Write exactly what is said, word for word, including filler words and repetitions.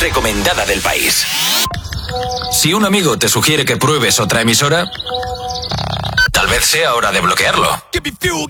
recomendada del país. Si un amigo te sugiere que pruebes otra emisora, tal vez sea hora de bloquearlo.